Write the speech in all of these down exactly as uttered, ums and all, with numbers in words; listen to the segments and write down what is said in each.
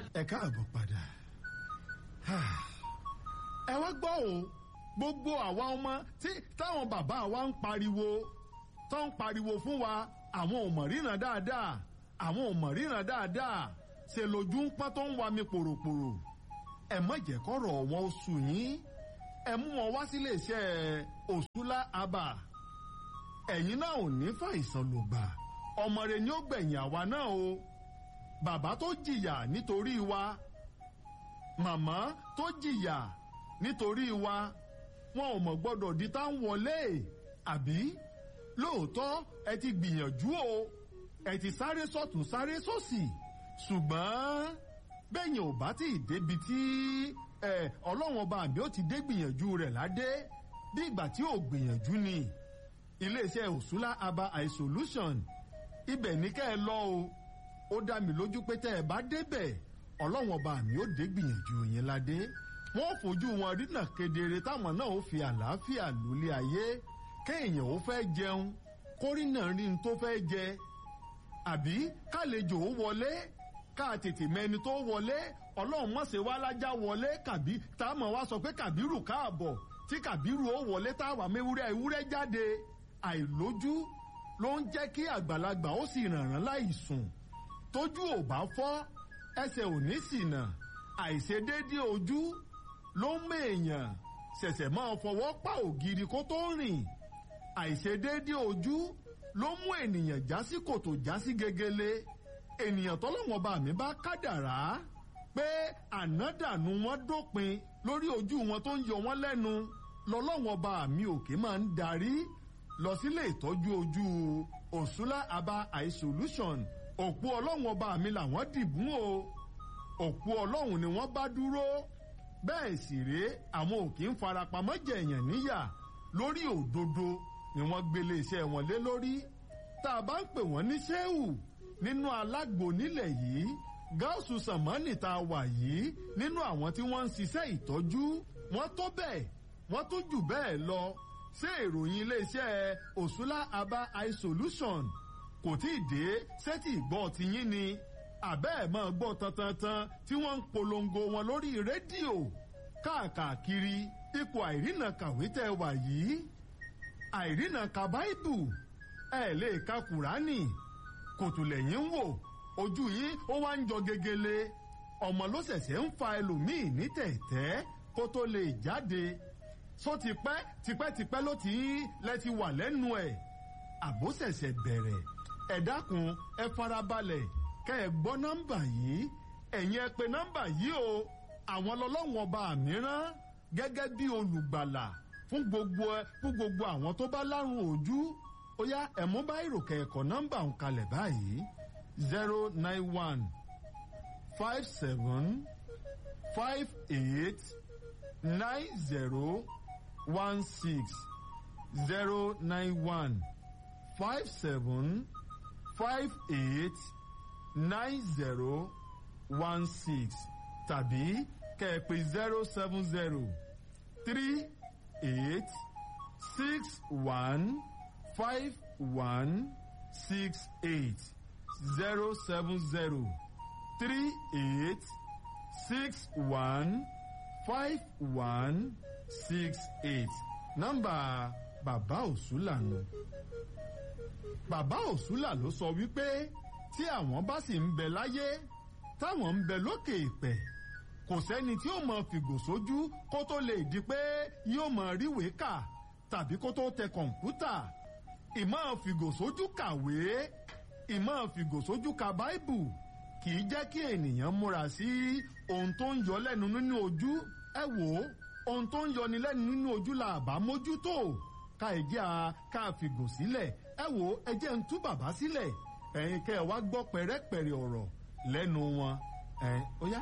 ẹ káàbọ̀ padà ẹ wá gbọ́ o gbogbo àwa ọmọ tí táwọn bàbá wa ń pariwo tó ń pariwo fún wa àwọn ò mọ̀ ríran dáadáa àwọn ò mọ̀ ríran dáadáa ṣe lójú ń pọ́n tó ń wa mi pòròpòrò ẹ má jẹ́ kọ́rọ̀ wọn ó sùn yín ẹ mú wọn wá sílé iṣẹ́ Òṣùlá Abà ẹ̀yin náà ò ní fàìsàn lògbà ọmọ rẹ ni ó gbẹ̀yìn àwa náà o bàbá tó jìyà nítorí wa màmá tó jìyà nítorí wa wọn ò mọ̀ gbọ́dọ̀ di tá ń wọlé àbí lóòótọ́ ẹ ti gbìyànjú o ẹ ti sáré sọ́tún sáré sósì ṣùgbọ́n bẹ́yìn ò bá tí ì débi tí ọlọ́run ọba àbí ó ti dé gbìyànjú rẹ̀ ládé bí ìgbà tí ò gbìyànjú ni iléeṣẹ́ Òṣùlá Abà Eye Solution ibẹ̀ ní kẹ́ ẹ lọ o ó dá mi lójú pé tẹ́ ẹ bá débẹ̀ ọlọ́run ọba àmì ó dé gbìyànjú yín ládé wọ́n fojú wọn rínà kedere táwọn náà ó fi àlàáfíà lólé ayé kéèyàn ó fẹ́ jẹun kórìnà rí n tó fẹ́ jẹ àbí kálejò ó wọlé ká tètè mẹni tó wọlé ọlọ́run mọ̀sẹ̀ wá lájà wọlé kàbí táwọn wá sọ pé kàbírù káàbọ̀ tí kàbírù ó wọlé táwa mẹ́wúrẹ́ ewúrẹ́ jáde àìlójú ló ń jẹ́ kí àgbàlagbà ó sì rànràn láì sùn tójú ò bá fọ́ ẹsẹ̀ ò ní ṣìnà àìṣedéédé ojú ló ń mèèyàn ṣẹ̀ṣẹ̀ máa fọwọ́ pa ògiri kó tó rìn àìṣedéédé ojú ló mú ènìyàn já sí kòtò já sí gegele ènìyàn tọ́lọ́wọ́n bá mi bá kádàrá pé ànádànù wọn dópin lórí ojú wọn tó ń yọ wọn lẹ́nu lọ́lọ́wọ́n bá mi òkè máa ń darí lọ sílé ìtọ́jú ojú Òṣùlá Abà Eye Solution òpó ọlọ́run ọba mi làwọn dìbùn o òpó ọlọ́run ni wọ́n bá dúró bẹ́ẹ̀ sì rèé àwọn ò kì í farapamọ́ jẹ̀yàn níyà lórí òdodo ni wọ́n gbélé iṣẹ́ wọn lé lórí tá a bá ń pè wọ́n ní ṣéwù nínú alágbo nílẹ̀ yìí gáàsù sàmánì tá a wà yìí nínú àwọn tí wọ́n ń ṣiṣẹ́ ìtọ́jú wọ́n tó bẹ́ẹ̀ wọ́n tó jù bẹ́ẹ̀ lọ ṣé ìròyìn iléeṣẹ́ Òṣùlá Abà Eye Solution kò tí ì dé sẹ́tì ìgbọ́ tiyín ni àbẹ́ ẹ̀ máa gbọ́ tantantan tí wọ́n ń polongo wọn lórí rédíò káàkiri ipò àìrìnà kàwé tẹ́ wà yìí àìrìnà ka báìbù ẹ̀ lè ka kùránì kòtùlẹ̀yìn ń wò ojú yín ó wá ń jọ gegele ọmọ ló ṣẹ̀ṣẹ̀ ń fa ẹlòmíì ní tẹ̀tẹ́ kó tó lè jáde só tipẹ́ tipẹ́tipẹ́ ló ti lẹ́ ti wà lẹ́nu ẹ̀ àbó ṣẹ̀ṣẹ̀ bẹ̀rẹ̀ ẹ dákun ẹ farabalẹ̀ kẹ́ ẹ gbọ́ nọ́mbà yìí ẹ̀yin ẹ pè nọ́mbà yìí o àwọn lọ́lọ́wọ́n ọba mìíràn gẹ́gẹ́ bí olùgbàlà fún gbogbo fún gbogbo àwọn tó bá lárùn ojú ó yá ẹ mú bá ìròkè ẹ̀kọ́ nọ́mbà ń kalẹ̀ báyìí zero nine one five seven five eight nine zero one six zero nine one five seven five eight nine zero one six tàbí kẹ̀pẹ̀ zero seven zero three eight six one five one six eight zero seven zero three eight six one five one six eight nọ́mbà bàbá Òṣùlá nù. Bàbá Òṣùlá ló sọ wípé tí àwọn bá sì ń bẹ láyé táwọn ń bẹ lókè ìpẹ̀ kò sẹ́ni tí ó mọ fìgò sójú kó tó lè di pé yóò mọ ríwèé kà tàbí kó tó tẹ kọ̀ǹpútà ìmọ̀ fìgò sójú kàwé ìmọ̀ fìgò sójú ka báìbù kì í jẹ́ kí ènìyàn múra sí ohun tó ń yọ lẹ́nu nínú ojú ẹ wò ó ohun tó ń yọni lẹ́nu nínú ojú la àbá mójútó ká ẹ jẹ́ a ká fìgò sílẹ̀ ẹ wò ẹ jẹ́ ń tú bàbá sílẹ̀ ẹ̀yin kẹ́ ẹ wá gbọ́ pẹ̀rẹ́pẹ̀rẹ́ ọ̀rọ̀ lẹ́nu wọn ẹ̀ ó yá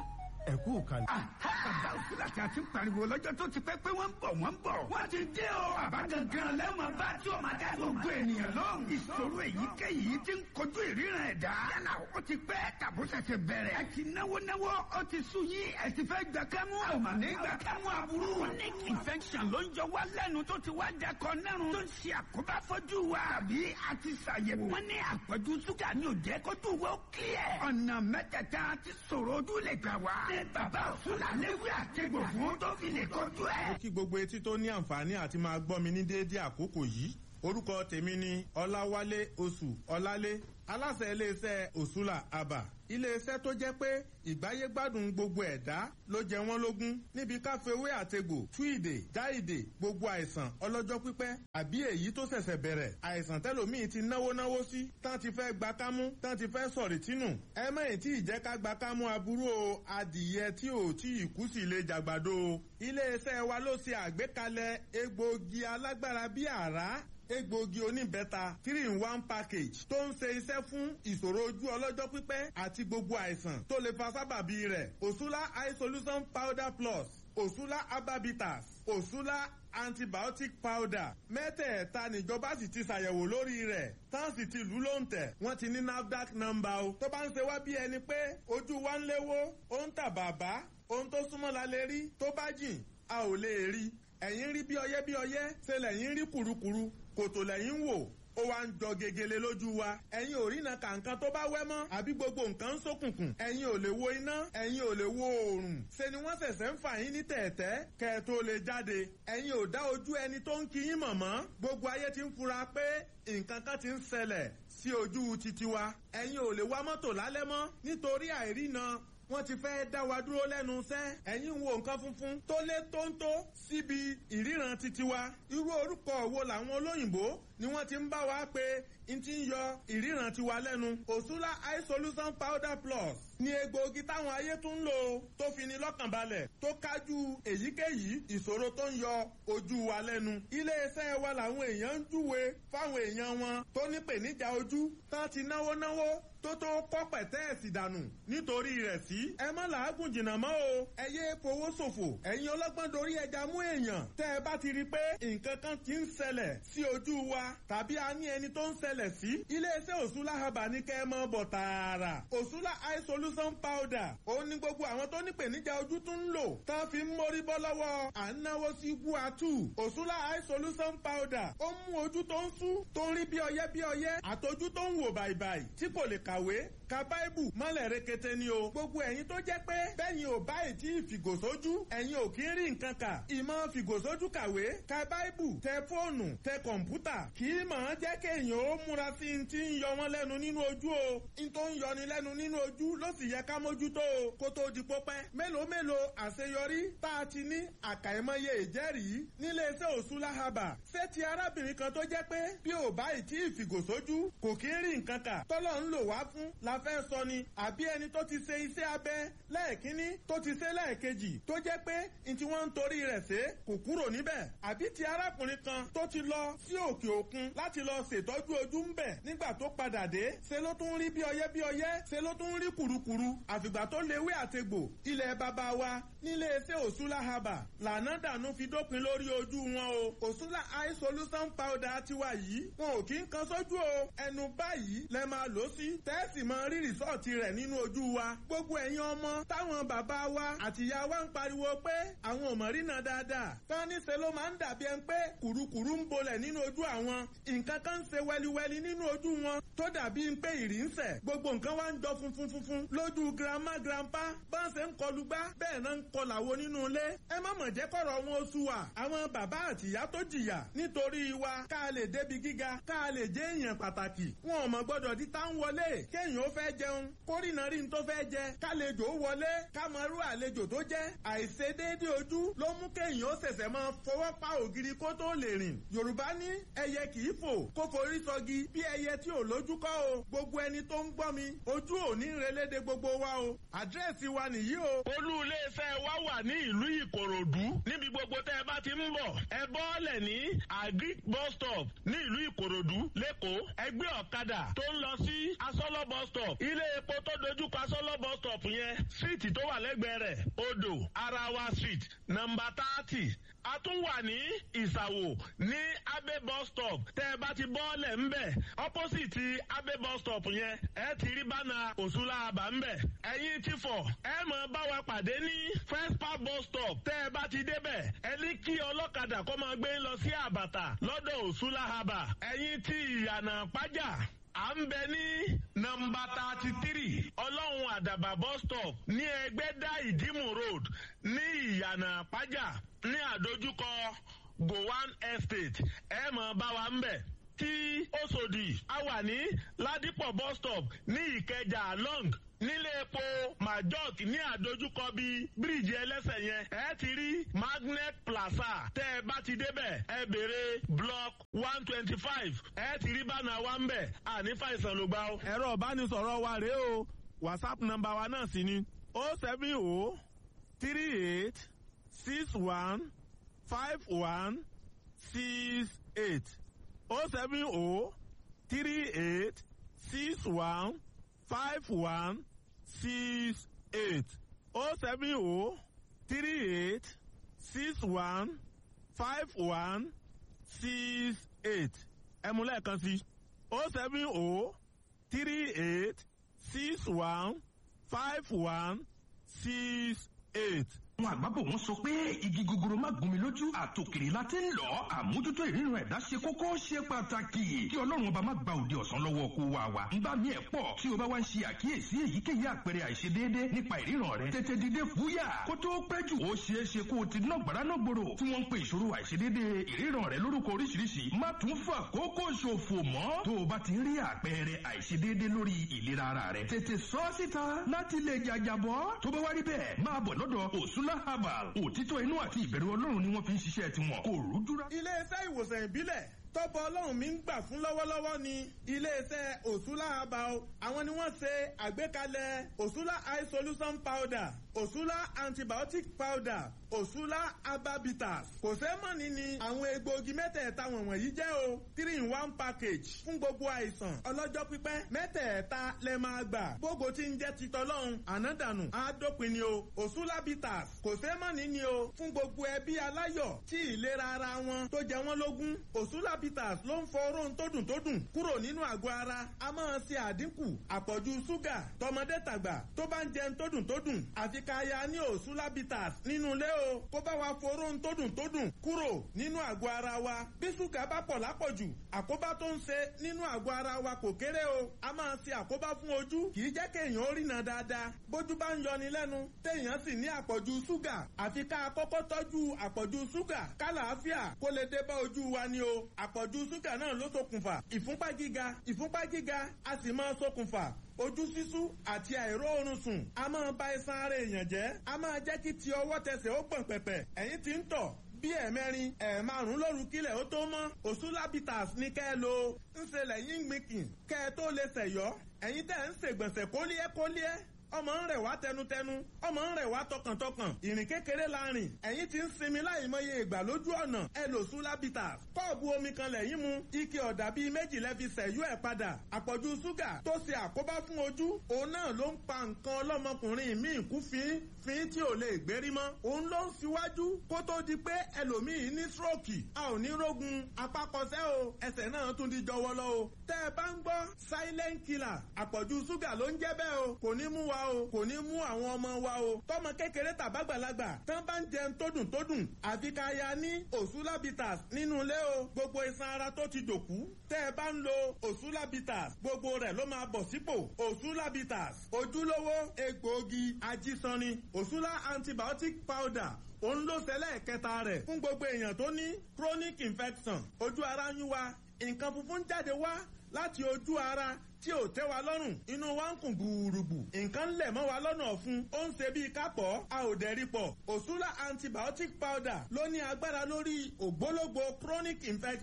ẹ kú kalẹ̀. bàbá òsínlá tí a ti ń pariwo lọ́jọ́ tó ti pẹ́ pé wọ́n ń bọ̀ wọ́n ń bọ̀. wọ́n ti dé o. bàbá gangan lẹ́wọ̀n bá tí o máa dá gbogbo ènìyàn lóhùn. ìṣòro èyíkéyìí ti ń kojú ìríran ẹ̀dá. yálà ó ti pẹ́ tàbó ṣẹ̀ṣẹ̀ bẹ̀rẹ̀. ẹ ti náwó náwó ó ti sú yín ẹ ti fẹ́ gbà kẹ́mú. ẹ ò mà ní gbà kẹ́mú aburú. chronic infection ló ń jọ wá lẹ́nu tó ti wá dẹkọ nẹ́rùn. tó ń ṣe àkóbá fojú wa. tàbí a ti ṣàyẹ̀wò. wọ́n ní àpọ̀jù ṣúgà ni ò jẹ́ kó tó wọ́ kílẹ̀. ọ̀nà mẹ́tẹ̀ẹ̀ta ti ṣòro ojú lè gbà wá. ní bàbá òṣùlà léwu àtẹ̀gbò fún tó fi lè kojú ẹ̀. mo kí gbogbo etí tó ní àǹfààní àti máa gbọ́ mi ní déédéé àkókò yìí. orúkọ tèmi ni ọláwálé oṣù ọlálé aláṣẹ iléeṣẹ́ òṣùlà àbà iléeṣẹ́ tó jẹ́ pé ìgbáyégbádùn gbogbo ẹ̀dá ló jẹ wọ́n lógún níbi káfíwé àtegbò túìdè jáìdè gbogbo àìsàn ọlọ́jọ́ pípẹ́ àbí èyí tó ṣẹ̀ṣẹ̀ bẹ̀rẹ̀ àìsàn tẹ́lòmíì ti náwó náwó sí tán ti fẹ́ gba kámú tán ti fẹ́ sọ̀rì tínú ẹ mẹ́yìn tí ìjẹ́ ká gba kámú aburú o adìyẹ tí ò tí ì kú sí lè jàgbàdo o iléeṣẹ́ wa ló ṣe àgbékalẹ̀ egbòogi alágbára bíi àrá egbòogi oníbẹ́ta three in one package tó ń ṣe iṣẹ́ fún ìṣòro ojú ọlọ́jọ́ pípẹ́ àti gbogbo àìsàn tó lè fa sábàbí rẹ̀ òṣùlá eye solution powder plus òṣùlá herbabitas òṣùlá antibiotic powder mẹ́tẹ̀ẹ̀ta níjọba sì ti ṣàyẹ̀wò lórí rẹ̀ tán sì ti lù lóǹtẹ̀ wọ́n ti ní nafdac number o tó bá ń ṣe wá bí ẹni pé ojú wa ń léwó ó ń tà bàbá ohun tó súnmọ́ la lè rí tó bá jìn a ò lè rí ẹ̀yin rí bí ọyẹ́ bí ọyẹ́ ṣe lẹ́yìn rí kùrukùru kòtò lẹ́yìn wò ó wá ń jọ gegele lójú wa ẹ̀yin ò rína kàǹkan tó bá wẹ́ mọ́ àbí gbogbo nǹkan ń ṣókùnkùn ẹ̀yin ò lè wo iná ẹ̀yin ò lè wo oòrùn ṣe ni wọ́n ṣẹ̀ṣẹ̀ ń fà yín ní tẹ̀ẹ̀tẹ́ kẹ́ ẹ tó lè jáde ẹ̀yin ò dá ojú ẹni tó ń kí yín mọ̀ mọ́ gbogbo ayé ti ń fura pé nǹkan kan ti ń ṣẹlẹ̀ sí ojú titi wa ẹ̀yin ò lè wá mọ́tò lálẹ́ mọ́ nítorí àìrína wọ́n ti fẹ́ dá wa dúró lẹ́nu iṣẹ́ ẹ̀yin wo nǹkan funfun tó lé tóńtó síbi ìríran titi wa irú orúkọ wo làwọn olóyìnbó ni wọ́n ti ń bá wa pé n ti ń yọ ìríran tiwa lẹ́nu òṣùlá eye solution powder plus ni egbòogi táwọn ayé tún ń lò tó fi ni lọ́kàn balẹ̀ tó kájú èyíkéyìí ìṣòro tó ń yọ ojú wa lẹ́nu iléeṣẹ́ wa làwọn èèyàn ń júwe fáwọn èèyàn wọn tó ní pèníjà ojú tán ti náwó náwó tó tó kọ́ pẹ̀tẹ́ẹ̀sì dànù nítorí rẹ̀ sí. ẹ má làágùn jìnnà mọ́ o. ẹ yé fowó ṣòfò. ẹ̀yin ọlọ́gbọ́n dorí ẹja mú èèyàn. tẹ́ ẹ bá ti rí i pé nǹkan kan ti ń ṣẹlẹ̀ sí ojú wa tàbí a ní ẹni tó ń ṣẹlẹ̀ sí. iléeṣẹ́ òṣùlá haba ní kẹ́ ẹ mọ́ bọ̀ tààrà. òṣùlá eye solution powder. ó ní gbogbo àwọn tó ní pèníjà ojú tún ń lò. tán fi ń mórí bọ́ lọ́wọ́ à ń náwó sí guatu. òṣùlá eye solution powder. ó mú ojú tó ń sú tó ń rí bí ọyẹ́ bí ọyẹ́ àtọ́jú tó ń wò bàìbàì tí kò lè kàwé ka báíbù mọ́lẹ̀ rekete ni o. gbogbo ẹ̀yin tó jẹ́ pé bẹ́yìn ò báyìí tí ìfìgòsójú ẹ̀yin ò kí ń rí nǹkan kà. ìmọ̀ fìgòsójú kàwé ka báíbù tẹ fóònù tẹ kọ̀ǹpútà kì í mọ̀ ọ́n jẹ́ kéèyàn ó múra sí i ti ń yọ wọ́n lẹ́nu nínú ojú o. n tó ń yọni lẹ́nu nínú ojú ló sì yẹ ká mójútó o kó tó di pópẹ́. mélòó mélòó àṣeyọrí tá a ti ní àkàìmọye ìjẹ́rìí níléeṣẹ́ òṣùlá haba. ṣé ti arábìnrin kan tó jẹ́ pé bí ò báyìí tí ìfìgòsójú kò kí ń rí nǹkan kà tọ́lọ́ ń lò wá fún la fẹ́ sọ ni àbí ẹni tó ti ṣe iṣẹ́ abẹ lẹ́ẹ̀kínní tó ti ṣe lẹ́ẹ̀kejì tó jẹ́ pé n tí wọ́n ń torí rẹ̀ ṣe kò kúrò níbẹ̀ àbí ti arákùnrin kan tó ti lọ sí òkè òkun láti lọ ṣètọ́jú ojú ń bẹ̀ nígbà tó padà dé ṣe ló tún rí bí ọyẹ́ bí ọyẹ́ ṣe ló tún rí kùrukùru àfìgbà tó léwé àtegbò ilẹ̀ bàbá wa nílé iṣẹ́ òṣùlá haba lànà dànù fi dópin lórí ojú wọn o òṣùlá eye solution powder tiwa yìí wọn ò kí ń kan sójú o ẹnu báyìí lẹ máa lò sí tẹ́sì máa rí rìsọ́ọ̀tì rẹ̀ nínú ojú wa. gbogbo ẹ̀yin ọmọ táwọn bàbá wa àtìyá wa ń pariwo pé àwọn ò mọ̀ rínà dáadáa. tán níṣẹ́ ló máa ń dàbí ẹni pé kùrukùru ń bolẹ̀ nínú ojú àwọn. nǹkan kan ń ṣe wẹliwẹli nínú ojú wọn tó dàbí pé ìrì ń sẹ̀. gbogbo nǹkan wa ń jọ funfun funfun lójú grandma grandpa bá ń ṣe ń kọlu gbá bẹ́ẹ̀ náà ń kọlà wo nínú ilé. ẹ má mọ̀ jẹ́ kọ̀rọ̀ wọn oṣù wa. àwọn bàbá àtìyá tó jìyà nítorí wa ká lè débi gíga ká lè jẹ́ èèyàn pàtàkì. wọn ò mọ̀ gbọ́dọ̀ di tá ń wọlé kéèyàn ó fẹ́ jẹun kórìnà rí n tó fẹ́ jẹ kálejò wọlé kámọ́rú àlejò tó jẹ́ àìṣedéédé ojú ló mú kéèyàn ó ṣẹ̀ṣẹ̀ máa fọwọ́ pa ògiri kó tó lè rìn. yorùbá ní ẹyẹ kì í fò kó forí sọgi bí ẹyẹ tí ò lójú kọ́ o. gbogbo ẹni tó ń gbọ́ mi ojú ò ní relédè gbogbo wa o. àdírẹ́sì wa nìyí o. olú iléeṣẹ́ wa wà ní ìlú ìkòròdú níbi gbogbo tẹ́ ẹ bá ti ń bọ̀ ẹ bọ́ọ̀lẹ̀ ní agric bus stop ní ìlú ìkòròdú lẹ́kọ̀ọ́ ẹgbẹ́ ọ̀kadà tó ń lọ sí asọ́lọ́ bus stop ilé epo tó dojúkọ asọ́lọ́ bus stop yẹn street tó wà lẹ́gbẹ̀ẹ́ rẹ̀ odò arawa street nọ́mbà thirty a tún wà ní ìsàwò ní abe bus stop tẹ́ ẹ bá ti bọ́ọ̀lẹ̀ ńbẹ̀ opposite abe bus stop yẹn ẹ ti rí bánà òṣùlá àbá ńbẹ̀ ẹ̀yin ti fọ̀ ẹ mọ̀ bá wa pàdé ní first park bus stop tẹ́ ẹ bá ti débẹ̀ ẹ ní kí ọlọ́kadà kó máa gbé lọ sí àbàtà lọ́dọ̀ òṣùlá àbá ẹ̀yin ti ìyànà pàjá à ń bẹ ní nọ́mbà thirty three ọlọ́run àdàbà bus stop ní ẹgbẹ́dá ìdímù road ní ìyànà pàjá ní àdójúkọ gowan estate ẹ mọ̀ bá wa ń bẹ̀ tí Òṣòdì a wà ní ládìpọ̀ bus stop ní ìkẹjà long nílé epo majok ní àdójúkọ bíi bíríìjì ẹlẹ́sẹ̀ yẹn ẹ ti rí magnet plaza tẹ́ ẹ bá ti débẹ̀ ẹ béèrè block one twenty five ẹ ti rí bánà wa ń bẹ̀ àní fàìsàn ló gbà ó. ẹ̀rọ ìbánisọ̀rọ̀ wa rèé o whatsapp nọ́mbà wa náà sì ni o seven o three eight six one five one six eight o seven o three eight six one five one six eight o seven o three eight six one five one six eight ẹ mú lẹ́ẹ̀kan sí o seven o three eight six one five one six eight. àwọn àgbàbọ̀ wọn sọ pé igi gogoro má gún mi lójú àtòkèrè láti ń lọ àmójútó ìrírun ẹ̀dá ṣe kókó ṣe pàtàkì kí ọlọ́run ọba má gba òde ọ̀sán lọ́wọ́ kó wa wa ń bá mi ẹ̀ pọ̀ tí o bá wá ń ṣe àkíyèsí èyíkéyìí àpẹẹrẹ àìṣedéédé nípa ìríran rẹ tètè dìde fúyà kó tó pẹ́ jù ó ṣeé ṣe kó o ti ná gbàrà náà gbòòrò tí wọ́n ń pe ìṣòro àìṣedéédé ìríran rẹ lórúkọ oríṣiríṣi má tún fà kókó ṣòfò mọ́ tó o bá ti rí àpẹẹrẹ àìṣedéédé lórí ìlera ara rẹ tètè sọ síta láti lè jàjàbọ́ tó bá wá rí bẹ́ẹ̀ máa bọ̀ lọ́dọ̀ òṣùlá herbal òtítọ́ inú àti ìbẹ̀rù ọlọ́run ni wọ́n fi ń ṣiṣẹ́ tiwọn kò rújúra. iléeṣẹ́ ìwòsàn ìbílẹ̀ tọ́pọ̀ ọlọ́run mi ń gbà fún lọ́wọ́lọ́wọ́ ni iléeṣẹ́ òṣùlá herbal àwọn ni wọ́n ṣe àgbékalẹ̀ òṣùlá eye solution powder òṣùlá antibiotic powder òṣùlá herbabitas kò ṣeé mọ̀ní ni àwọn egbòogi mẹ́tẹ̀ẹ̀ta wọ̀nyí jẹ́ o three in one package fún gbogbo àìsàn ọlọ́jọ́ pípẹ́ mẹ́tẹ̀ẹ̀ta lẹ máa gbà gbogbo tí ń jẹ́ titọ́lọ́run ànádànù àádópin ni o òṣùlá bitters kò ṣeé mọ̀ní ni o fún gbogbo ẹbí aláyọ̀ tí ìlera ara wọn tó jẹ wọ́n lógún òṣùlá bitters ló ń fọ oróhun tó dùn tó dùn kúrò nínú àgọ́ ara a máa ṣe àdínkù àpọ̀jù ṣúgà tọmọdé tàgbà tó bá ń jẹun tó dùn tó dùn àfi ká ya ní òṣùlá bitters nínú ilé o kó bá wa fọ oróhun tó dùn tó dùn kúrò nínú àgọ́ ara wa bí ṣúgà bá pọ̀ lápọ̀jù àkóbá tó ń ṣe nínú àgọ́ ara wa kò kéré o a máa ṣe àkóbá fún ojú kì í jẹ́ kéèyàn ó rìnà dáadáa bójú bá ń yọni lẹ́nu téèyàn sì ní àpọ̀jù ṣúgà àfi ká kọ́kọ́ tọ́jú àpọ̀jù ṣúgà kálàáfíà kó lè dé bá ojú wa ni o àpọ̀jù ṣúgà náà ló ṣokùnfà ìfúnpá gíga ìfúnpá gíga a sì máa ṣokùnfà ojú sísú àti àìró oorun sùn a máa ba iṣan ara èèyàn jẹ́ a máa jẹ́ kí ti ọwọ́ tẹsẹ̀ ó gbọ̀n pẹ̀pẹ̀ ẹ̀yìn tí ń tọ̀ bí ẹ̀mẹrin ẹ̀ẹ̀márùn lóru kílẹ̀ ó tó mọ́ òṣùlá bitters ní kẹ́ ẹ lo ń ṣe lẹ́yìn gbìnkìn kẹ́ ẹ tó lè ṣẹ̀yọ́ ẹ̀yin tẹ́ ń ṣègbọ̀nsẹ̀ kólíẹ́ kólíẹ́ ọmọ ń rẹ̀ wá tẹnutẹnu ọmọ ń rẹ̀ wá tọkàntọkàn ìrìn kékeré la rìn ẹ̀yin tí ń sinmi láì mọye ìgbà lójú ọ̀nà ẹ lò Sula bitters kọ́ọ̀bù omi kan lẹ́yìn mu ike ọ̀dà bíi méjì lẹ́fi sẹ̀yú ẹ̀ padà àpọ̀jù ṣúgà tó ṣe àkóbá fún ojú òun náà ló ń pa nǹkan ọlọ́mọkùnrin míì kú fín fín tí ò lè gbérí mọ́ òun ló ń síwájú kó tó di pé ẹlòmíì ní stroke a ò ní rógun apákọsẹ́ o ẹsẹ̀ náà tún di jọwọ́lọ́ o tẹ́ ẹ bá ń gbọ́ silent killer àpọ̀jù ṣúgà ló ń jẹ́ bẹ́ẹ̀ o kò ní mú wa o kò ní mú àwọn ọmọ wa o tọmọ kékeré tàbágbàlagbà tán bá ń jẹun tó dùn tó dùn àfi ká ya ní Òṣùlá bitters nínú ilé o gbogbo iṣan ara tó ti dòkú tẹ́ ẹ bá ń lo Òṣùlá bitters gbogbo rẹ̀ ló máa bọ̀ sípò Òṣùlá bitters ojúlówó egbòogi ajísanni Òṣùlá antibiotic powder òun ló ṣẹlẹ̀ kẹta rẹ̀ fún gbogbo èèyàn tó ní chronic infection ojú ara ń yún wa nǹkan funfun jáde wá láti ojú ara tí ò tẹ́ wa lọ́rùn inú wa ń kùn gbùrùgbù nǹkan lẹ̀ mọ́ wa lọ́nà ọ̀fun ó ń ṣe bíi kápọ̀ a ò dẹ̀rí pọ̀ Òṣùlá antibiotic powder ló ní agbára lórí ògbólógbò chronic infection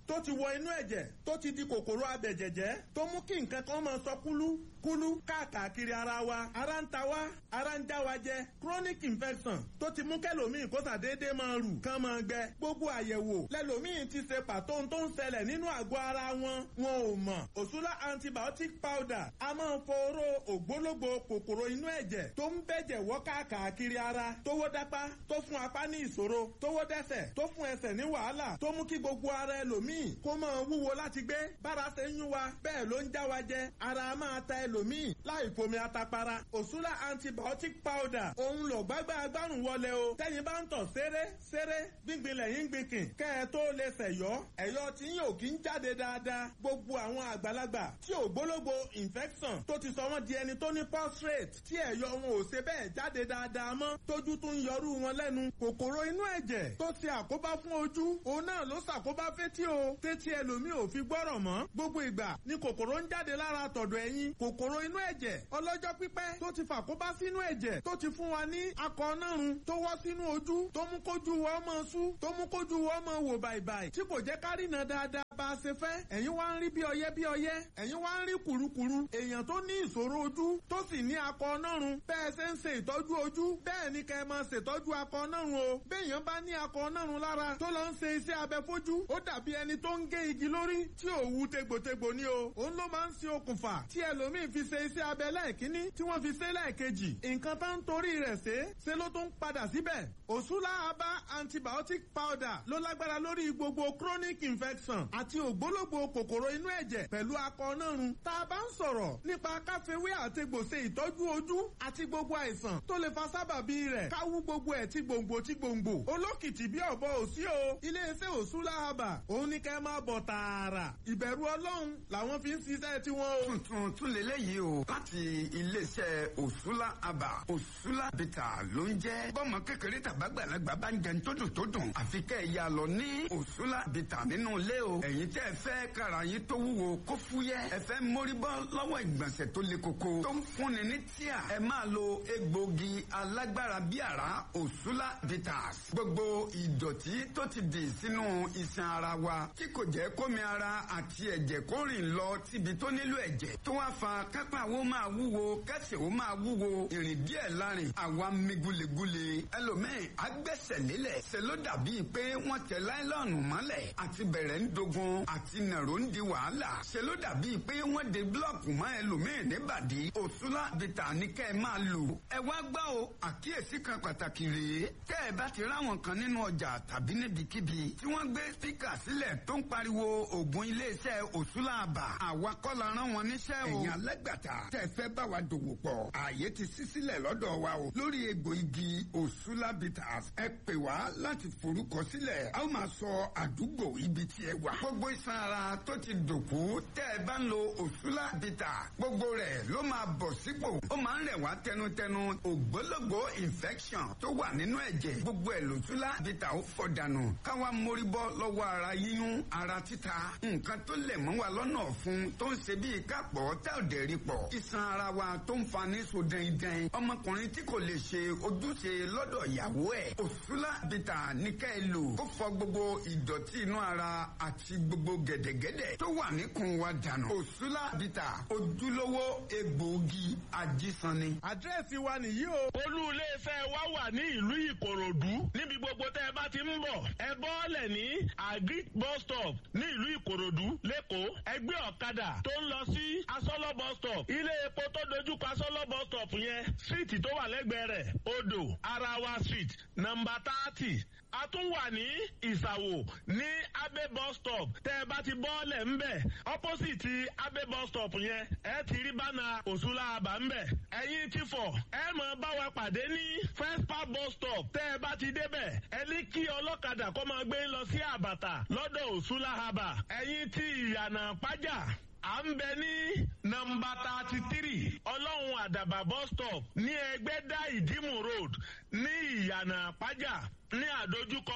tó ti wọ inú ẹ̀jẹ̀ tó ti di kòkòrò abẹ̀jẹ̀jẹ̀ tó mú kí nǹkan kan máa sọ kúlú kúlú káàkiri ara wa ara ń ta wá ara ń já wa jẹ chronic infection tó ti mú kẹlòmíì kó sàdédé máa rù kán máa gbẹ gbogbo àyẹ̀wò lẹlòmíì ti ṣe pàtó tó ń ṣẹlẹ̀ nínú àgọ́ ara wọn wọn ò mọ̀ òṣùlá antibiotic powder a máa ń foró ògbólógbò kòkòrò inú ẹ̀jẹ̀ tó ń bẹ̀jẹ̀ wọ́ káàkiri ara tówó dápá tó fún apá ní ìṣòro tówó dẹ́sẹ̀ tó fún ẹsẹ̀ ní wàhálà tó mú kí gbogbo ara ẹlòmíì kó máa wúwo láti gbé bára ṣe ń yún wa bẹ́ẹ̀ ló ń já wa jẹ ara máa ta ẹlòmíì láì fomi atapara òṣùlá antibiotic powder òun lò gbágbá agbárùn wọlé o tẹ́yin bá ń tọ̀ ṣeré ṣeré gbíngbin lẹ́yìn gbìnkìn kẹ́ ẹ tó lè ṣẹ̀yọ́ ẹ̀yọ́ tí yín ò kí ń jáde dáadáa gbogbo àwọn àgbàlagbà tí ògbólógbò infection tó ti sọ wọ́n di ẹni tó ní prostate tí ẹ̀yọ́ wọn ò ṣe bẹ́ẹ̀ jáde dáadáa mọ́ tójú tún ń yọrú wọn lẹ́nu kòkòrò inú ẹ̀jẹ̀ tó ti àkóbá fún ojú òun náà ló ṣàkóbá fétí o tétí ẹlòmíì ò fi gbọ́rọ̀ mọ́ gbogbo ìgbà ni kòkòrò ń jáde lára tọ̀dọ̀ ẹ̀yìn kòkòrò inú ẹ̀jẹ̀ ọlọ́jọ́ pípẹ́ tó ti fàkóbá sínú ẹ̀jẹ̀ tó ti fún wa ní akọ̀ọ́nàrun tó wọ́ sínú ojú tó mú kójú wọ́ mọ́ sú tó mú kójú wọ́ mọ́ wò bàìbàì tí kò jẹ́ ká rìnà dáadáa bá a ṣe fẹ́ ẹ̀yin wá ń rí bí ọyẹ́ bí ọyẹ́ ẹ̀yin wá ń rí kùrukùru èèyàn tó ní ìṣòro ojú tó sì ní akọ̀ọ́nàrun bẹ́ẹ̀ ṣe ń ṣe ìtọ́jú ojú bẹ́ẹ̀ ni kẹ́ ẹ máa ṣètọ́jú akọ̀ọ́nàrun o béèyàn bá ní akọ̀ọ́nàrun lára tó lọ ń ṣe iṣẹ́ abẹ fójú ó dàbí ẹni tó ń gé igi lórí tí ò wú tegbòtegbò ni o òun ló máa ń ṣe okùnfà tí ẹlòmíì fi ṣe iṣẹ́ abẹ lẹ́ẹ̀kínní tí wọ́n fi ṣe lẹ́ẹ̀kejì nǹkan tó ń torí rẹ̀ ṣe ṣe ló tún padà síbẹ̀ òṣùlá abá antibiotic powder ló lágbára lórí gbogbo chronic infection àti ògbólógbò kòkòrò inú ẹ̀jẹ̀ pẹ̀lú akọ̀ọ́nàrun tá a bá ń sọ̀rọ̀ nípa káfíwé àtegbò ṣe ìtọ́jú ojú àti gbogbo àìsàn tó lè fa sábàbí rẹ̀ káwú gbogbo ẹ̀ tí gbòǹgbò tí gbòǹgbò olókìtì bí ọ̀bọ òsí o iléeṣẹ́ òṣùlá abà òun ní kẹ́ máa bọ̀ tààrà ìbẹ̀rù ọlọ́run làwọn fi ń ṣiṣẹ́ tiwọn o. tuntun tún lélẹ́yìí o láti iléeṣẹ́ òṣùlá abà òṣùlá bìtà ló ń jẹ́ bọ́mọ kékeré tàbágbàlagbà bá ń jẹun tó dùn tó dùn àfi kẹ́ ẹ̀ yà lọ ní òṣùlá bìtà nínú ilé o ẹ̀yin tẹ́ ẹ fẹ́ kára yín tó wúwo kó fúyẹ́ ẹ fẹ́ mórí bọ́ lọ́wọ́ ìgbọ̀nsẹ̀ tó le koko tó ń fúnni ní tíà ẹ máa lo egbògi alágbára bí àrá òṣùlá bitters gbogbo ìdọ̀tí tó ti dì sínú iṣan ara wa tí kò jẹ́ kómi ara àti ẹ̀jẹ̀ kó rìn lọ síbi tó nílò ẹ̀jẹ̀ tó wá fa kápá wo máa wúwo kẹsẹ̀ wo máa wúwo ìrìn díẹ̀ láàrin àwa mi gulegule ẹlòmíì agbẹ́sẹ̀ lélẹ̀ ṣe ló dàbí pé wọ́n tẹ láìlọ́ọ̀nù mọ́lẹ̀ àti bẹ̀rẹ̀ ń dogun àti nàró ń di wàhálà ṣe ló dàbí pé wọ́n de búlọ̀kù mọ́ ẹlòmíì níbàdí òṣùlá bìtà ní kẹ́ ẹ máa lò ẹ wá gbọ́ o àkíyèsí kan pàtàkì rèé tẹ́ ẹ bá ti ráwọn kan nínú ọjà tàbí níbikíbi tí wọ́n gbé spíkà sílẹ̀ tó ń pariwo ògùn iléeṣẹ́ òṣùlá àbà àwa kọ́ la rán wọn níṣẹ́ o ẹ̀yin alágbàtà tẹ́ ẹ fẹ́ bá wa dòwò pọ̀ ààyè ti ṣí sílẹ̀ lọ́dọ̀ wa o lórí egbò igi òṣùlá bitters ẹ pè wá láti forúkọ sílẹ̀ a ó máa sọ àdúgbò ibi tí ẹ wà gbogbo iṣan ara tó ti dòkú tẹ́ ẹ bá ń lo òṣùlá bitters gbogbo rẹ̀ ló máa bọ̀ sípò ó máa ń rẹ̀ wá tẹnutẹnu ògbólógbò infection tó wà nínú ẹ̀jẹ̀ gbogbo ẹ̀ lòṣùlá bitters ó fọ̀ dànù káwa mórí bọ́ lọ́wọ́ ara yíyún ara títa nǹkan tó lẹ̀ mọ́ wa lọ́nà ọ̀fun tó ń ṣe bíi kápọ̀ tá ò dẹ̀ rí pọ̀ iṣan ara wa tó ń fa ní so dẹ́ndẹ́n ọmọkùnrin tí kò lè ṣe ojúṣe lọ́dọ̀ ìyàwó ẹ̀ òṣùlá bitters ní ká ẹ lò ó fọ̀ gbogbo ìdọ̀tí inú ara àti gbogbo gẹ̀dẹ̀gẹ̀dẹ̀ tó wà níkùn wa dànù òṣùlá bitters ojúlówó egbòogi ajísanni. àdírẹ́sì wa nìyí o. olú iléeṣẹ́ wa wà ní ìlú ìkòròdú níbi gbogbo tẹ́ ẹ bá ti ń bọ̀ ẹ bọ́ọ̀lẹ̀ ní agric bus stop ní ìlú ìkòròdú lẹ́kọ̀ọ́ ẹgbẹ́ ọ̀kadà tó ń lọ sí asọ́lọ́ bus stop ilé epo tó dojúkọ asọ́lọ́ bus stop yẹn síìtì tó wà lẹ́gbẹ̀ẹ́ rẹ̀ odò arawa street nọ́mbà thirty a tún wà ní ìsàwò ní abe bus stop tẹ́ ẹ bá ti bọ́ọ̀lẹ̀ ńbẹ̀ opposite abe bus stop yẹn ẹ ti rí bánà òṣùlá àbá ńbẹ̀ ẹ̀yin ti fọ̀ ẹ máa bá wa pàdé ní first park bus stop tẹ́ ẹ bá ti débẹ̀ ẹ ní kí ọlọ́kadà kó máa gbé lọ sí àbàtà lọ́dọ̀ òṣùlá àbá ẹ̀yin ti ìyànà pájà à ń bẹ ní nọ́mbà thirty three ọlọ́run àdàbà bus stop ní ẹgbẹ́dá ìdímù road ní ìyànà pájà ní àdójúkọ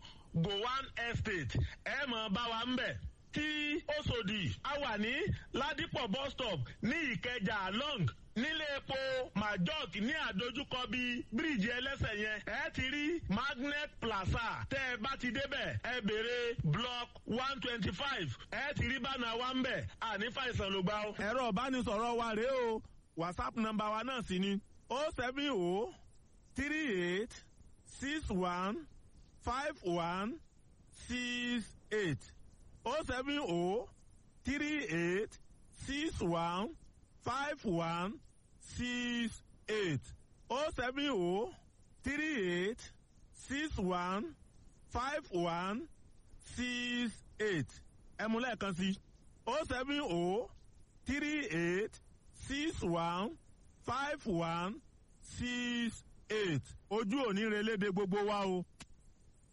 gowan estate ẹ máa bá wa ń bẹ̀ tí Òṣòdì a wà ní ládìpọ̀ bus stop ní ìkẹjà long nílé epo majok ní àdójúkọ bíi bíríìjì ẹlẹ́sẹ̀ yẹn ẹ ti rí magnet plaza tẹ́ ẹ bá ti débẹ̀ ẹ béèrè block one twenty five ẹ ti rí bánà wa ń bẹ̀ àní fàìsàn ló gbà ó. ẹ̀rọ ìbánisọ̀rọ̀ wa rèé o whatsapp nọ́mbà wa náà sì ni o seven o three eight six one five one six eight o seven o three eight six one five one six eight o seven o three eight six one five one six eight ẹ mú lẹ́ẹ̀kan sí o seven o three eight six one five one six eight ojú òní relédè gbogbo wa o.